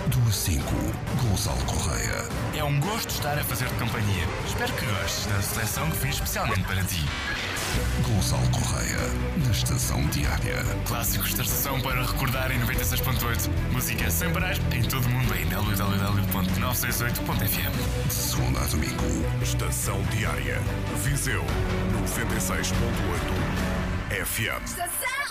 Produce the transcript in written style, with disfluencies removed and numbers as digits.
Do 5, Gonçalo Correia. É um gosto estar a fazer-te companhia. Espero que gostes da seleção que fiz especialmente para ti. Gonçalo Correia, na Estação Diária. Clássicos da estação para recordar em 96.8. Música sem parar em todo o mundo em www.968.fm. De segunda a domingo. Estação Diária. Viseu 96.8 FM.